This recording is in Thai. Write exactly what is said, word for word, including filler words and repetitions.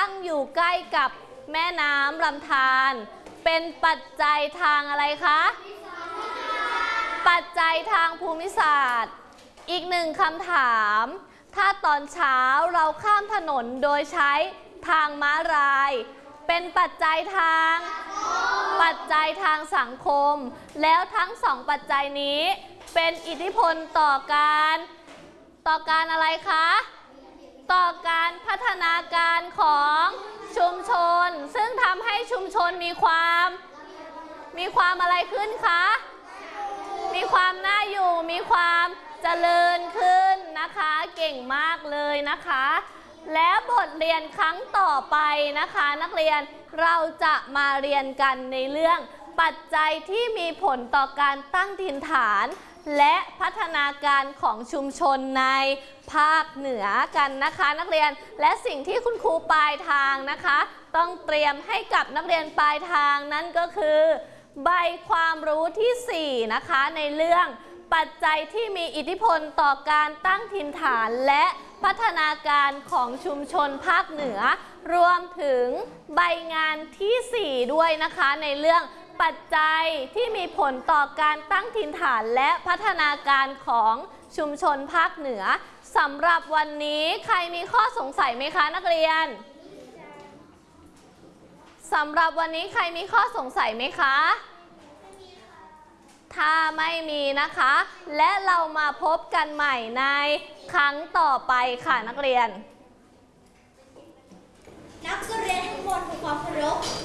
ตั้งอยู่ใกล้กับแม่น้ำลำธารเป็นปัจจัยทางอะไรคะปัจจัยทางภูมิศาสตร์อีกหนึ่งคำถามถ้าตอนเช้าเราข้ามถนนโดยใช้ทางม้าลายเป็นปัจจัยทางปัจจัยทางสังคมแล้วทั้งสองปัจจัยนี้เป็นอิทธิพลต่อการต่อการอะไรคะต่อการพัฒนาการของชุมชนซึ่งทำให้ชุมชนมีความมีความอะไรขึ้นคะมีความน่าอยู่มีความเจริญขึ้นนะคะเก่งมากเลยนะคะและบทเรียนครั้งต่อไปนะคะนักเรียนเราจะมาเรียนกันในเรื่องปัจจัยที่มีผลต่อการตั้งถิ่นฐานและพัฒนาการของชุมชนในภาคเหนือกันนะคะนักเรียนและสิ่งที่คุณครูปลายทางนะคะต้องเตรียมให้กับนักเรียนปลายทางนั่นก็คือใบความรู้ที่สี่นะคะในเรื่องปัจจัยที่มีอิทธิพลต่อการตั้งถิ่นฐานและพัฒนาการของชุมชนภาคเหนือรวมถึงใบงานที่สี่ด้วยนะคะในเรื่องปัจจัยที่มีผลต่อการตั้งถิ่นฐานและพัฒนาการของชุมชนภาคเหนือสำหรับวันนี้ใครมีข้อสงสัยไหมคะนักเรียนสำหรับวันนี้ใครมีข้อสงสัยไหมคะถ้าไม่มีนะคะและเรามาพบกันใหม่ในครั้งต่อไปค่ะนักเรียนนักเรียนทุกคนมีความเคารพ